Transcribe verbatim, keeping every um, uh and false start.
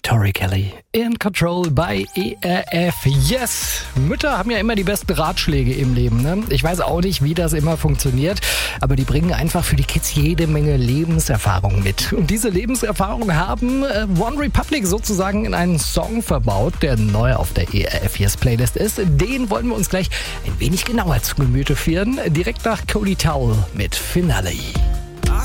Tori Kelly in Control bei E R F. Yes! Mütter haben ja immer die besten Ratschläge im Leben, ne? Ich weiß auch nicht, wie das immer funktioniert, aber die bringen einfach für die Kids jede Menge Lebenserfahrung mit. Und diese Lebenserfahrung haben äh, One Republic sozusagen in einen Song verbaut, der neu auf der E R F Yes Playlist ist. Den wollen wir uns gleich ein wenig genauer zu Gemüte führen. Direkt nach Cody Towell mit Finale.